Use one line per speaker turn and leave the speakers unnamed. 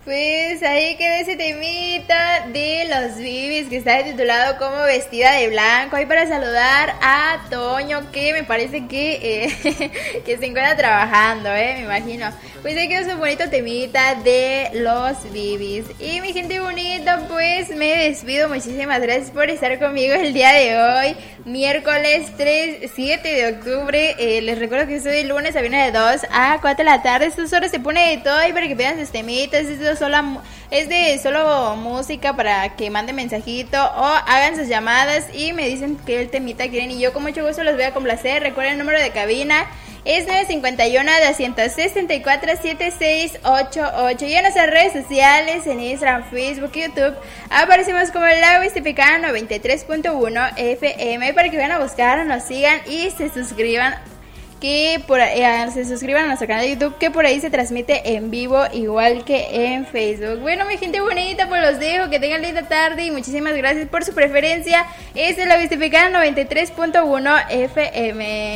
Pues ahí quedó ese temita de los bibis que está titulado como vestida de blanco. Ahí para saludar a Toño, que me parece que se encuentra trabajando, me imagino. Pues ahí quedó su bonito temita de los bibis. Y mi gente bonita, pues me despido. Muchísimas gracias por estar conmigo el día de hoy, miércoles 7 de octubre. Les recuerdo que estoy de lunes a viernes de 2 a 4 de la tarde. Estas horas se pone de todo ahí para que vean sus temitas. Es de solo música para que manden mensajito o hagan sus llamadas y me dicen qué el temita quieren y yo con mucho gusto los voy a complacer. Recuerden el número de cabina. Es 951-264-7688. Y en nuestras redes sociales, en Instagram, Facebook y YouTube, aparecemos como el Lago Istepecano 93.1 FM para que vayan a buscar, nos sigan y se suscriban. Se suscriban a nuestro canal de YouTube, que por ahí se transmite en vivo igual que en Facebook. Bueno, mi gente bonita, pues los dejo, que tengan linda tarde y muchísimas gracias por su preferencia. Es el Lago Istepecano 93.1 FM.